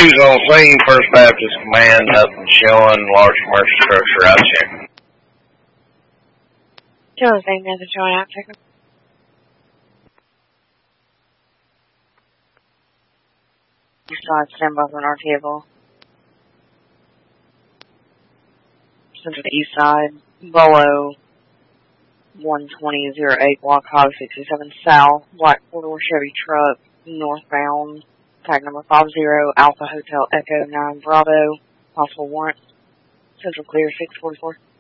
Who's on scene? First Baptist Command, nothing showing. Large commercial structure out there. Joe, same nothing showing out. Check it. Stand by on our table. Central to east side. Bolo 12008 block hog 67 south. Black four-door Chevy truck northbound. Tag number 50 Alpha Hotel Echo 9 Bravo. Possible warrant. Central clear 644.